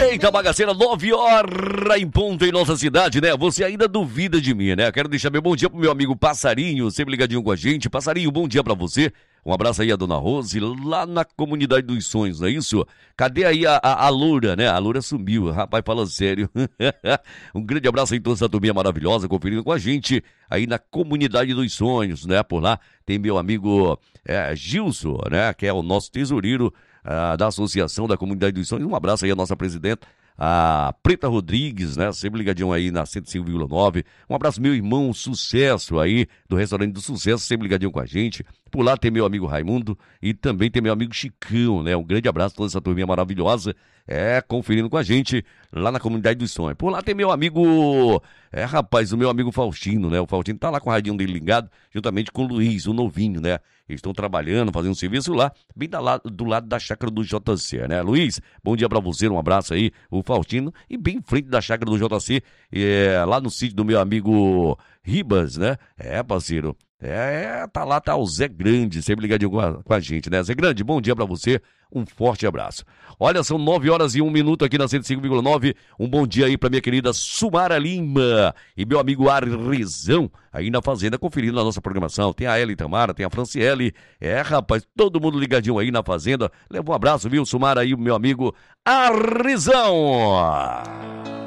Eita, bagaceira, 9 horas em ponto em nossa cidade, né? Você ainda duvida de mim, né? Quero deixar meu bom dia pro meu amigo Passarinho, sempre ligadinho com a gente. Passarinho, bom dia pra você. Um abraço aí a Dona Rose, lá na Comunidade dos Sonhos, não é isso? Cadê aí a Loura, né? A Loura sumiu, rapaz, falando sério. Um grande abraço aí, toda essa turminha maravilhosa, conferindo com a gente aí na Comunidade dos Sonhos, né? Por lá tem meu amigo Gilson, né? Que é o nosso tesoureiro da Associação da Comunidade dos Sonhos. Um abraço aí à nossa presidenta, a Preta Rodrigues, né? Sempre ligadinho aí na 105,9. Um abraço, meu irmão Sucesso aí, do Restaurante do Sucesso, sempre ligadinho com a gente. Por lá tem meu amigo Raimundo e também tem meu amigo Chicão, né? Um grande abraço a toda essa turminha maravilhosa, conferindo com a gente lá na Comunidade dos Sonhos. Por lá tem meu amigo, rapaz, o meu amigo Faustino, né? O Faustino tá lá com o radinho dele ligado, juntamente com o Luiz, o novinho, né? Eles estão trabalhando, fazendo um serviço lá, bem do lado da chácara do JC, né? Luiz, bom dia pra você, um abraço aí, o Faustino, e bem em frente da chácara do JC, lá no sítio do meu amigo Ribas, né? Parceiro, tá o Zé Grande, sempre ligadinho com a gente, né? Zé Grande, bom dia pra você, um forte abraço. Olha, são 9 horas e 1 minuto aqui na 105,9, um bom dia aí pra minha querida Sumara Lima e meu amigo Arizão, aí na Fazenda, conferindo a nossa programação. Tem a Eli Tamara, tem a Franciele, rapaz, todo mundo ligadinho aí na Fazenda. Leva um abraço, viu, Sumara aí, meu amigo Arizão.